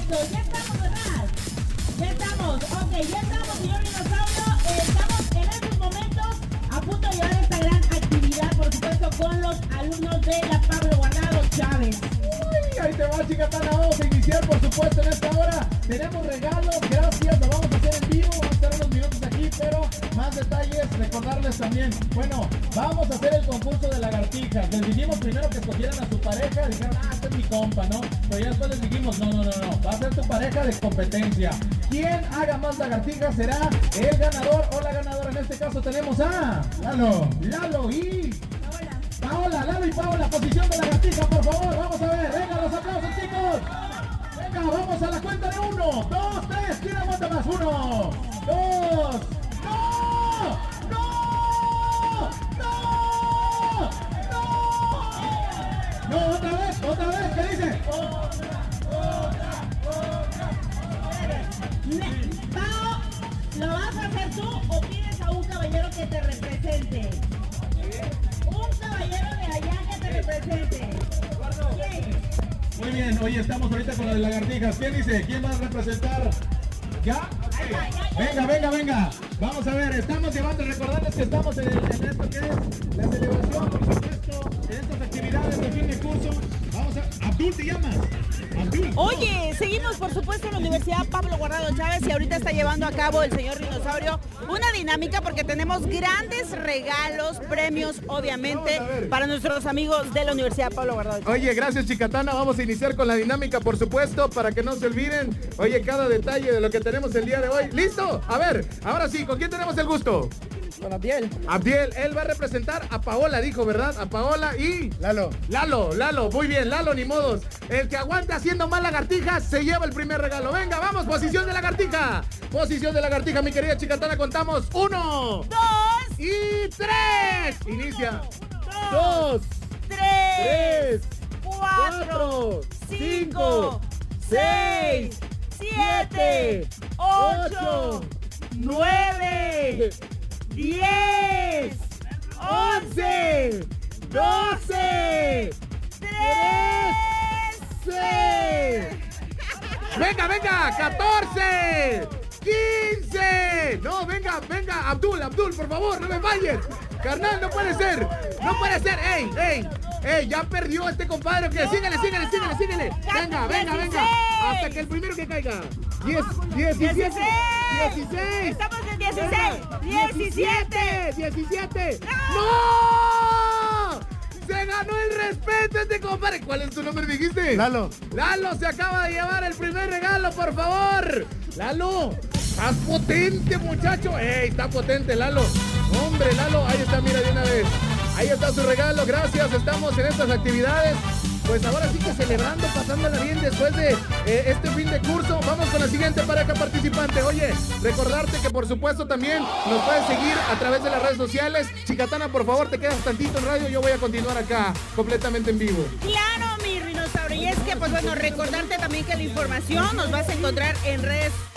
Listo, ya estamos, ¿verdad? Ya estamos, ok, ya estamos, señor Dinosaurio. Estamos en estos momentos a punto de llevar esta gran actividad, por supuesto, con los alumnos de la Pablo Guardado Chávez. Uy, ahí te va, Chicatana. Vamos a iniciar, por supuesto, en esta hora. Tenemos regalos, gracias, lo vamos a hacer en vivo. Vamos a estar unos minutos aquí, pero más detalles, recordarles también. Bueno, vamos a hacer el concurso de lagartijas. Les dijimos primero que escogieran a su pareja. Dijeron, este es mi compa, ¿no? Pero ya después les dijimos, no. Va a ser tu pareja de competencia. Quien haga más lagartijas será el ganador o la ganadora. En este caso tenemos a Lalo y Paola, Lalo y Paola, posición de lagartija, por favor, vamos a ver, venga los aplausos, chicos. Venga, vamos a la cuenta de 1, 2, 3, ¿quién aguanta más? 1, 2, no, otra vez, ¿qué dice? Pao, ¿lo vas a hacer tú o pides a un caballero que te represente? Un caballero de allá que te represente. ¿Quién? Muy bien, oye, estamos ahorita con las lagartijas. ¿Quién dice? ¿Quién va a representar? ¿Ya? Venga. Vamos a ver, estamos llevando, recordarles que estamos en esto que es la celebración, por supuesto, en estas actividades de fin de curso. Vamos a... Abdul, ¿te llamas? Abdul. Oye, seguimos por supuesto en la Universidad Pablo Guardado Chávez y ahorita está llevando a cabo el señor Dinosaurio una dinámica porque tenemos grandes regalos, premios, obviamente, para nuestros amigos de la Universidad Pablo Guardado Chávez. Oye, gracias, Chicatana. Vamos a iniciar con la dinámica, por supuesto, para que no se olviden. Oye, cada detalle de lo que tenemos el día de hoy. ¿Listo? A ver, ahora sí, ¿con quién tenemos el gusto? Con Abdiel. Abdiel, él va a representar a Paola, dijo, ¿verdad? A Paola y... Lalo, muy bien, Lalo, ni modos. El que aguanta haciendo más lagartijas se lleva el primer regalo. Venga, vamos, posición de lagartija. Posición de lagartija, mi querida Chicatana, contamos. 1, 2 y 3. Inicia. 2, 3 4, 5 6 7 8 9 10 11, 12, 13. Venga, 14, 15. No, venga, Abdul, por favor, no me falles. Carnal, no puede ser. Ey, ya perdió este compadre. Que síguele. Venga. Hasta que el primero que caiga. 16. Estamos en 16. 17. ¡No! Se ganó el respeto este compadre. ¿Cuál es tu nombre, dijiste? Lalo Se acaba de llevar el primer regalo, por favor. Lalo, estás potente, muchacho. Ey, está potente, Lalo. Hombre, Lalo, ahí está, mira de una vez. Ahí está su regalo, gracias. Estamos en estas actividades. Pues ahora sí que celebrando, pasándola bien después de este fin de curso. Vamos con la siguiente pareja participante. Oye, recordarte que por supuesto también nos puedes seguir a través de las redes sociales. Chicatana, por favor, te quedas tantito en radio. Yo voy a continuar acá, completamente en vivo. Claro, mi Dinosaurio. Y es que, pues bueno, recordarte también que la información nos vas a encontrar en redes